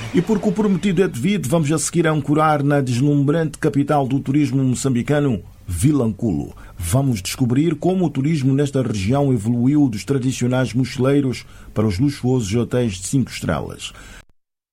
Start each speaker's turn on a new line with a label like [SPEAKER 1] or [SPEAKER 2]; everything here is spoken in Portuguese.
[SPEAKER 1] E porque o prometido é devido, vamos a seguir a ancorar na deslumbrante capital do turismo moçambicano, Vilanculo. Vamos descobrir como o turismo nesta região evoluiu dos tradicionais mochileiros para os luxuosos hotéis de 5 estrelas.